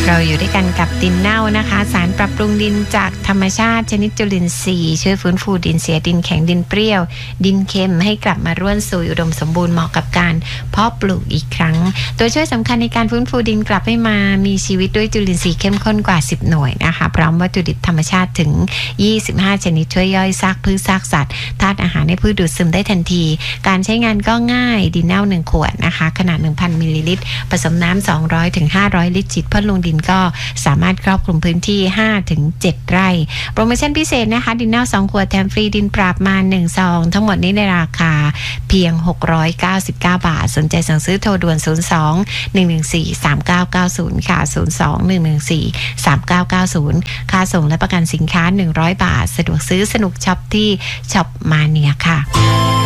เราอยู่ด้วยกันกับดินเน่านะคะสารปรับปรุงดินจากธรรมชาติชนิดจุลินทรีย์ช่วยฟื้นฟูดินเสียดินแข็งดินเปรี้ยวดินเค็มให้กลับมาร่วนสู่อุดมสมบูรณ์เหมาะกับการเพาะปลูกอีกครั้งตัวช่วยสำคัญในการฟื้นฟูดินกลับให้มามีชีวิตด้วยจุลินทรีย์เข้มข้นกว่า10หน่วยนะคะพร้อมวัตถุดิบธรรมชาติถึง25ชนิดช่วยย่อยซากพืชซากสัตว์ธาตุอาหารให้พืชดูดซึมได้ทันทีการใช้งานก็ง่ายดินเน่า1ขวดนะคะขนาด 1,000 มิลลิลิตรผสมน้ำ200 ถึง 500 ลิตรฉีดพ่นลงดินก็สามารถครอบคลุมพื้นที่ 5-7 ไร่โปรโมชั่นพิเศษนะคะดินเน่า2ขวดแถมฟรีดินปราบมาร1ซองทั้งหมดนี้ในราคาเพียง699 บาทสนใจสั่งซื้อโทรด่วน02-114-3990ค่ะ02-114-3990ค่าส่งและประกันสินค้า100 บาทสะดวกซื้อสนุกช็อปที่ช็อปมาเนียค่ะ